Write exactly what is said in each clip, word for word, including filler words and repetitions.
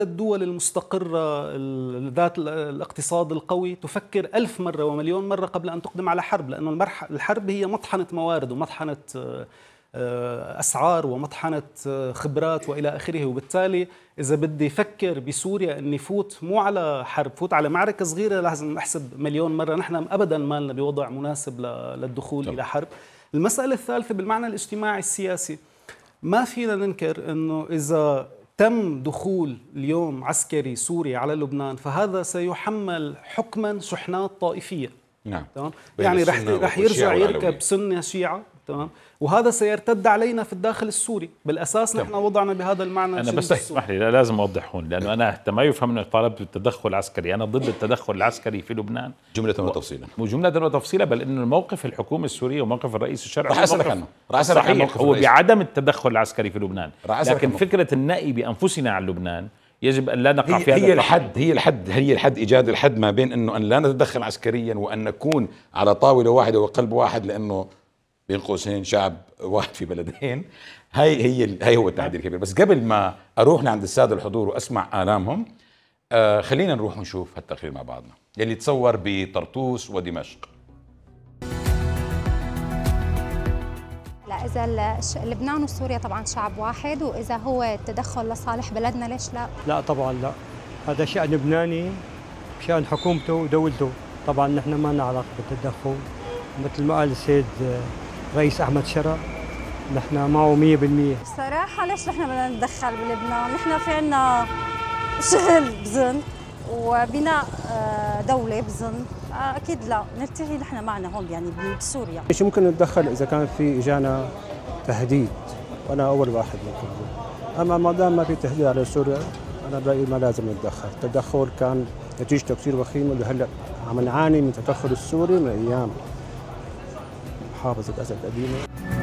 الدول المستقرة ذات الاقتصاد القوي تفكر ألف مرة ومليون مرة قبل أن تقدم على حرب، لأن الحرب هي مطحنة موارد ومطحنة أسعار ومطحنة خبرات وإلى آخره. وبالتالي إذا بدي أفكر بسوريا أني فوت مو على حرب، فوت على معركة صغيرة، لازم أحسب مليون مرة. نحن أبدا ما لنا بوضع مناسب للدخول طبعا. إلى حرب. المسألة الثالثة بالمعنى الاجتماعي السياسي، ما فينا ننكر أنه إذا تم دخول اليوم عسكري سوري على لبنان فهذا سيحمل حكما شحنات طائفية. نعم. تمام. يعني رح رح يرجع يركب سنة شيعة، تمام، وهذا سيرتد علينا في الداخل السوري. بالاساس نحن وضعنا بهذا المعنى. انا بس اسمح لي، لا لازم اوضح هون، لانه انا حتى ما يفهم انه طالبت بالتدخل العسكري، انا ضد التدخل العسكري في لبنان جمله وتفصيلا، مو جمله وتفصيلا، بل انه موقف الحكومه السوريه وموقف الرئيس الشرعي راح اسالك عنه، راح اسالك عن موقف هو بعدم التدخل العسكري في لبنان. لكن فكره النأي بانفسنا عن لبنان يجب ان لا نقع في هذا. هي الحد هي الحد هي الحد ايجاد الحد ما بين انه ان لا نتدخل عسكريا وان نكون على طاوله واحده وقلب واحد، لانه بين قوسين شعب واحد في بلدين. هاي هي هاي هو التحدي الكبير. بس قبل ما اروح لعند الساده الحضور واسمع آلامهم، آه خلينا نروح ونشوف هالتقرير مع بعضنا يلي تصور بطرطوس ودمشق. لا، اذا لبنان وسوريا طبعا شعب واحد، واذا هو التدخل لصالح بلدنا ليش لا؟ لا طبعا لا، هذا شأن لبناني، شأن حكومته ودولته. طبعا نحن ما لنا علاقه بالتدخل، مثل ما قال السيد رئيس أحمد شرع، نحن معه مية بالمية. صراحة ليش نحن بدنا نتدخل بلبنان؟ نحن في عنا شغل بظن وبناء دولة بظن، أكيد لا نلتغي نحن معنا هون يعني بسوريا. مش ممكن نتدخل إذا كان في إجانا تهديد، وأنا أول واحد ممكن. أما ما دام ما في تهديد على سوريا أنا برأيي ما لازم نتدخل. التدخل كان نتيجته كثير وخيمة، وهلا عم نعاني من التدخل السوري من أيام محافظة أسد قديمة.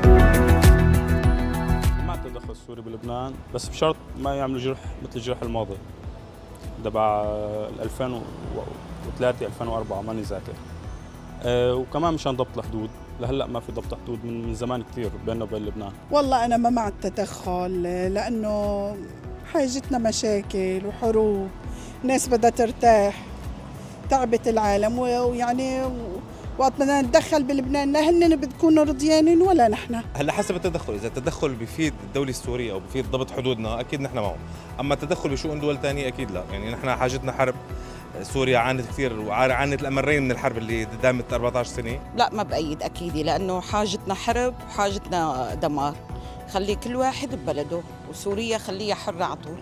مع التدخل السوري بلبنان، بس بشرط ما يعملوا جرح مثل الجرح الماضي تبع ألفين وثلاثة ألفين وأربعة، ماني ذاكر. أه وكمان مشان ضبط الحدود، لهلا ما في ضبط حدود من, من زمان كثير بيننا وبين لبنان. والله أنا ما مع التدخل، لأنه حاجتنا مشاكل وحروب، ناس بدها ترتاح، تعبت العالم، ويعني وقت بدنا نتدخل بلبنان لا هن بتكونوا رضيانين ولا نحن. هلا حسب التدخل، اذا التدخل بيفيد الدوله السوريه او بيفيد ضبط حدودنا اكيد نحن معه، اما التدخل بشؤون دول ثانيه اكيد لا. يعني نحن حاجتنا حرب، سوريا عانت كثير وعانت الامرين من الحرب اللي دامت أربعة عشر سنه. لا ما بايد اكيد، لانه حاجتنا حرب وحاجتنا دمار. خلي كل واحد ببلده، وسوريا خليها حره على طول.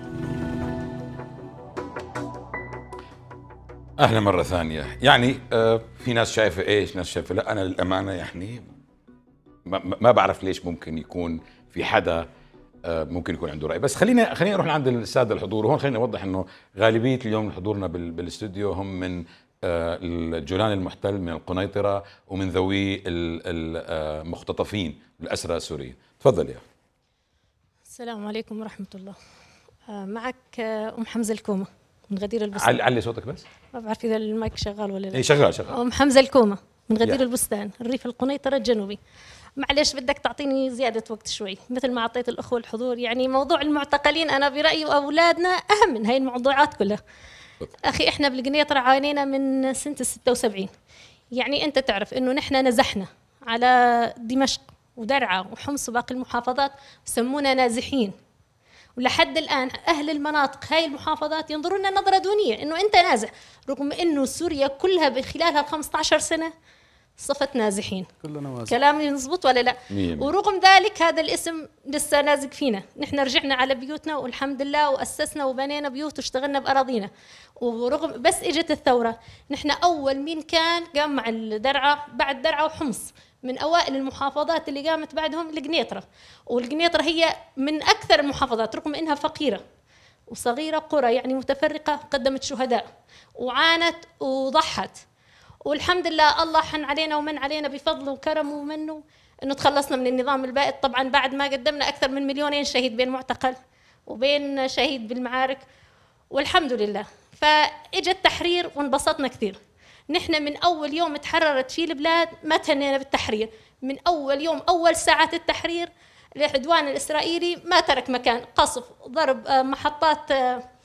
اهلا مره ثانيه. يعني آه في ناس شايفه ايش، ناس شايفه لا. انا للامانه يعني ما, ما بعرف ليش ممكن يكون في حدا آه ممكن يكون عنده راي. بس خلينا خلينا نروح لعند الساده الحضور. وهون خلينا نوضح انه غالبيه اليوم حضورنا بالاستوديو هم من آه الجولان المحتل، من القنيطره، ومن ذوي المختطفين الاسرى السوريين. تفضل يا. السلام عليكم ورحمه الله. آه معك ام حمزه الكومه من غدير البستان. علي صوتك بس. ما بعرف اذا المايك شغال ولا لا. اي شغال شغال. ام حمزه الكومه من غدير البستان، الريف القنيطره الجنوبي. معلش بدك تعطيني زياده وقت شوي مثل ما اعطيت الاخوه الحضور. يعني موضوع المعتقلين انا برايي واولادنا اهم من هاي الموضوعات كلها. اخي احنا بالقنيطره عانينا من سنه ستة وسبعين. يعني انت تعرف انه نحن نزحنا على دمشق ودرعا وحمص وباقي المحافظات، سمونا نازحين. ولحد الآن أهل المناطق هاي المحافظات ينظرون لنا نظرة دونية إنه أنت نازح، رغم إنه سوريا كلها بخلال هال خمسة عشر سنة صفت نازحين. كلنا وازح. كلامي مزبوط ولا لا؟ مية. ورغم ذلك هذا الاسم لسه لازق فينا. نحن رجعنا على بيوتنا والحمد لله، وأسسنا وبنينا بيوت واشتغلنا بأراضينا. ورغم بس إجت الثورة، نحن أول مين كان قام مع الدرعا، بعد درعا وحمص من أوائل المحافظات اللي قامت بعدهم القنيطرة. والقنيطرة هي من أكثر المحافظات رغم إنها فقيرة وصغيرة، قرى يعني متفرقة، قدمت شهداء وعانت وضحت. والحمد لله الله حن علينا ومن علينا بفضله وكرمه ومنه إنه تخلصنا من النظام البائد. طبعا بعد ما قدمنا أكثر من مليونين شهيد بين معتقل وبين شهيد بالمعارك، والحمد لله. فإجا التحرير وانبسطنا كثير. نحن من أول يوم تحررت فيه البلاد ما تهنينا بالتحرير. من أول يوم، أول ساعة التحرير، العدوان الإسرائيلي ما ترك مكان، قصف، ضرب محطات